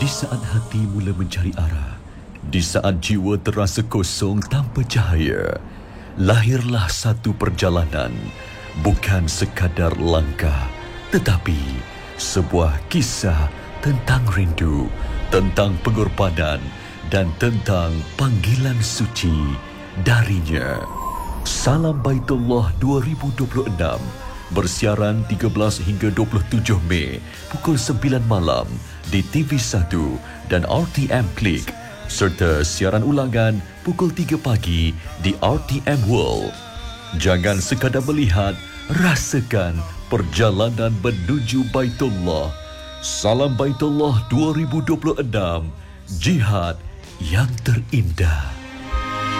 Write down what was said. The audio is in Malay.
Di saat hati mula mencari arah, di saat jiwa terasa kosong tanpa cahaya, lahirlah satu perjalanan, bukan sekadar langkah, tetapi sebuah kisah tentang rindu, tentang pengorbanan dan tentang panggilan suci darinya. Salam Baitullah 2026 bersiaran 13 hingga 27 Mei pukul 9 malam di TV1 dan RTM Klik, serta siaran ulangan pukul 3 pagi di RTM World. Jangan sekadar melihat, rasakan perjalanan menuju Baitullah. Salam Baitullah 2026, jihad yang terindah.